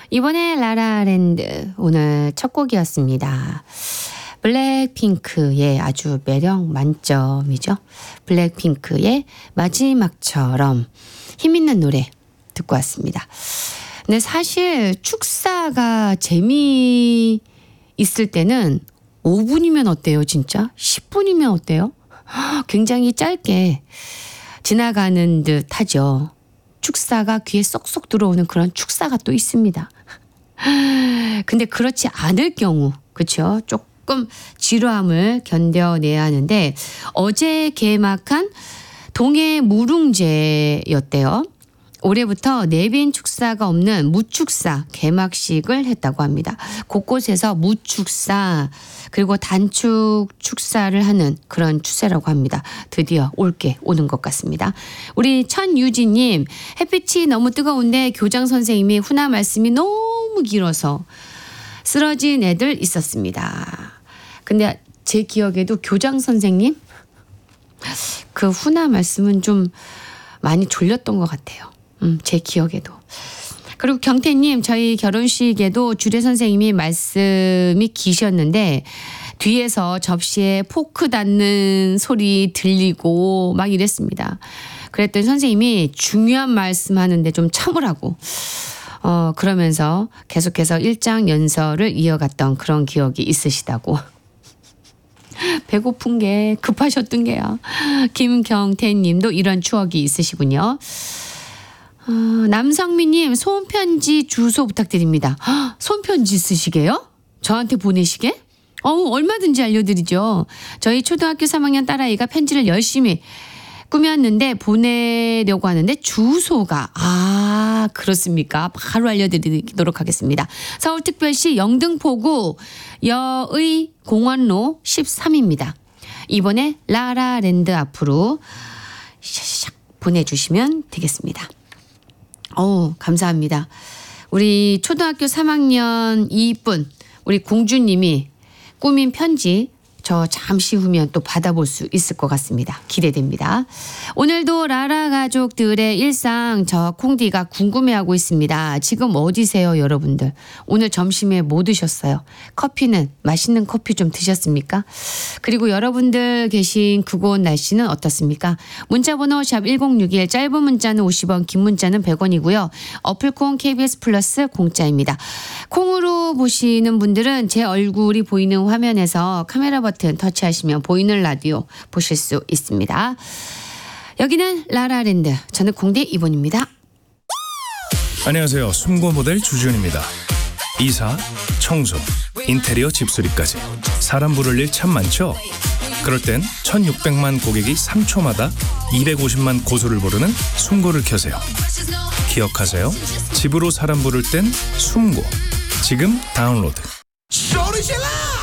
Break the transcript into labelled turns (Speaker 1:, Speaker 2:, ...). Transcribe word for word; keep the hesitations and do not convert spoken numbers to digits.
Speaker 1: 이번에 라라랜드 오늘 첫 곡이었습니다. 블랙핑크의 아주 매력 만점이죠. 블랙핑크의 마지막처럼 힘있는 노래 듣고 왔습니다. 근데 사실 축사가 재미 있을 때는 오 분이면 어때요, 진짜? 십 분이면 어때요? 굉장히 짧게 지나가는 듯 하죠. 축사가 귀에 쏙쏙 들어오는 그런 축사가 또 있습니다. 근데 그렇지 않을 경우, 그렇죠? 조금 지루함을 견뎌내야 하는데 어제 개막한 동해 무릉제였대요. 올해부터 내빈 축사가 없는 무축사 개막식을 했다고 합니다. 곳곳에서 무축사 그리고 단축 축사를 하는 그런 추세라고 합니다. 드디어 올게 오는 것 같습니다. 우리 천유진님, 햇빛이 너무 뜨거운데 교장 선생님이 훈화 말씀이 너무 길어서 쓰러진 애들 있었습니다. 근데 제 기억에도 교장 선생님 그 훈화 말씀은 좀 많이 졸렸던 것 같아요. 음, 제 기억에도. 그리고 경태님, 저희 결혼식에도 주례 선생님이 말씀이 기셨는데 뒤에서 접시에 포크 닿는 소리 들리고 막 이랬습니다. 그랬더니 선생님이 중요한 말씀 하는데 좀 참으라고 어 그러면서 계속해서 일장 연설을 이어갔던 그런 기억이 있으시다고. 배고픈 게 급하셨던 게요. 김경태 님도 이런 추억이 있으시군요. 어, 남성미님, 손편지 주소 부탁드립니다. 헉, 손편지 쓰시게요? 저한테 보내시게? 어우, 얼마든지 알려드리죠. 저희 초등학교 삼 학년 딸아이가 편지를 열심히 꾸몄는데 보내려고 하는데 주소가 아 그렇습니까? 바로 알려드리도록 하겠습니다. 서울특별시 영등포구 여의 공원로 십삼입니다. 이번에 라라랜드 앞으로 샤샤샥 보내주시면 되겠습니다. 어우, 감사합니다. 우리 초등학교 삼 학년 이분 우리 공주님이 꾸민 편지 저 잠시 후면 또 받아볼 수 있을 것 같습니다. 기대됩니다. 오늘도 라라 가족들의 일상 저 콩디가 궁금해하고 있습니다. 지금 어디세요, 여러분들? 오늘 점심에 뭐 드셨어요? 커피는 맛있는 커피 좀 드셨습니까? 그리고 여러분들 계신 그곳 날씨는 어떻습니까? 문자번호 샵 일공육일, 짧은 문자는 오십 원, 긴 문자는 백 원이고요. 어플콩 케이비에스 플러스 공짜입니다. 콩으로 보시는 분들은 제 얼굴이 보이는 화면에서 카메라 버튼 터치하시면 보이는 라디오 보실 수 있습니다. 여기는 라라랜드. 저는 공대 이본입니다.
Speaker 2: 안녕하세요. 숨고 모델 주준입니다. 이사, 청소, 인테리어 집수리까지 사람 부를 일 참 많죠? 그럴 땐 천육백만 고객이 삼 초마다 이백오십만 고소를 부르는 숨고를 켜세요. 기억하세요. 집으로 사람 부를 땐 숨고. 지금 다운로드.